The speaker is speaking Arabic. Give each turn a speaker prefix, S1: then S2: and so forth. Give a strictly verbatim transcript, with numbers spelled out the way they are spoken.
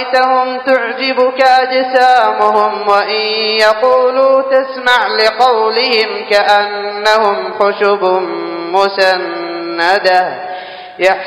S1: رأيتهم تعجبك أجسامهم وإن يقولوا تسمع لقولهم كأنهم خشب مسندة